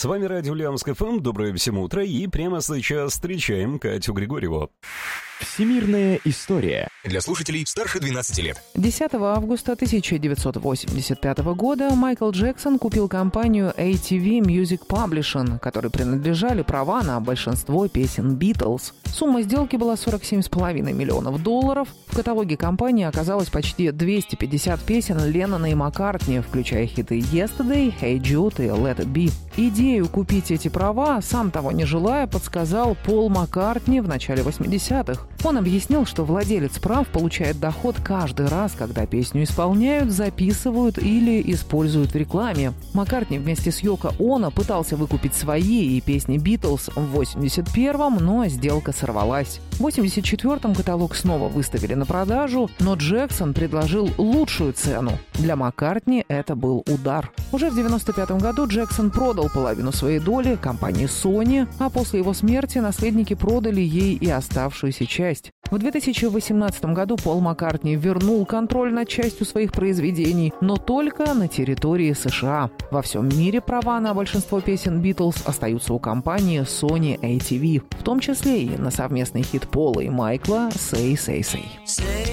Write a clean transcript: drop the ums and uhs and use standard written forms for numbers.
С вами радио Ульяновск ФМ. Доброе всем утро. И прямо сейчас встречаем Катю Григорьеву. Всемирная история. Для слушателей старше 12 лет. 10 августа 1985 года Майкл Джексон купил компанию ATV Music Publishing, которой принадлежали права на большинство песен Beatles. Сумма сделки была $47,5 миллионов. В каталоге компании оказалось почти 250 песен Леннона и Маккартни, включая хиты Yesterday, Hey Jude и Let It Be. Идею купить эти права, сам того не желая, подсказал Пол Маккартни в начале 80-х. Он объяснил, что владелец прав получает доход каждый раз, когда песню исполняют, записывают или используют в рекламе. Маккартни вместе с Йоко Оно пытался выкупить свои и песни Beatles в 81-м, но сделка сорвалась. В 84-м каталог снова выставили на продажу, но Джексон предложил лучшую цену. Для Маккартни это был удар. Уже в 95-м году Джексон продал половину своей доли компании Sony, а после его смерти наследники продали ей и оставшуюся часть. В 2018 году Пол Маккартни вернул контроль над частью своих произведений, но только на территории США. Во всем мире права на большинство песен Beatles остаются у компании Sony ATV, в том числе и на совместный хит Пола и Майкла «Say, Say, Say».